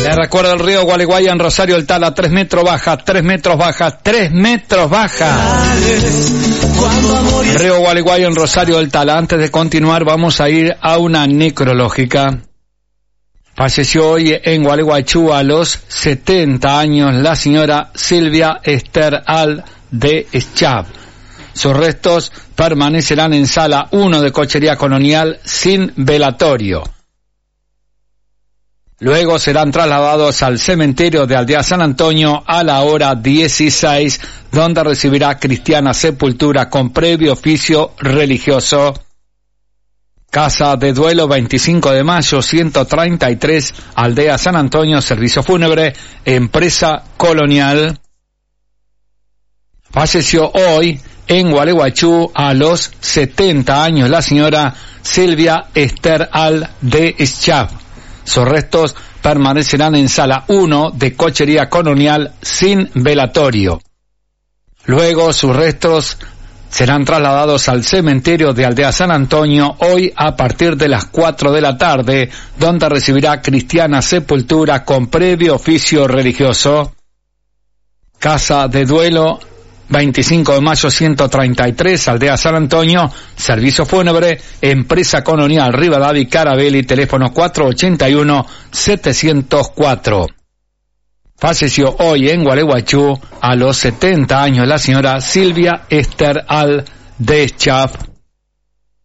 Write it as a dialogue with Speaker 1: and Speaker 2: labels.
Speaker 1: Les recuerdo el río Gualeguay en Rosario El Tala, 3 metros baja, 3 metros baja, 3 metros baja. Río Gualeguay en Rosario El Tala. Antes de continuar vamos a ir a una necrológica. Falleció hoy en Gualeguaychú a los 70 años la señora Silvia Esther Al de Schab. Sus restos permanecerán en sala 1 de Cochería Colonial sin velatorio. Luego serán trasladados al cementerio de Aldea San Antonio a la hora 16, donde recibirá cristiana sepultura con previo oficio religioso. Casa de Duelo, 25 de mayo, 133, Aldea San Antonio, servicio fúnebre, empresa colonial. Falleció hoy en Gualeguaychú a los 70 años la señora Silvia Esther Al de Schab. Sus restos permanecerán en sala 1 de Cochería Colonial sin velatorio. Luego sus restos serán trasladados al cementerio de Aldea San Antonio hoy a partir de las 4 de la tarde, donde recibirá cristiana sepultura con previo oficio religioso. Casa de Duelo, 25 de mayo 133, Aldea San Antonio, servicio fúnebre, empresa colonial Rivadavia Carabelli, teléfono 481-704. Falleció hoy en Gualeguaychú a los 70 años la señora Silvia Esther Al de Schab.